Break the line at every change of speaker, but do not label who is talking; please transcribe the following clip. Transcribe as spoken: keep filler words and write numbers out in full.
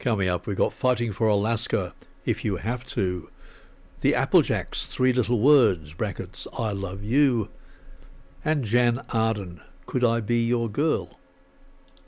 Coming up, we've got Fighting for Alaska, If You Have To. The Applejacks, Three Little Words, brackets, I Love You. And Jan Arden, Could I Be Your Girl?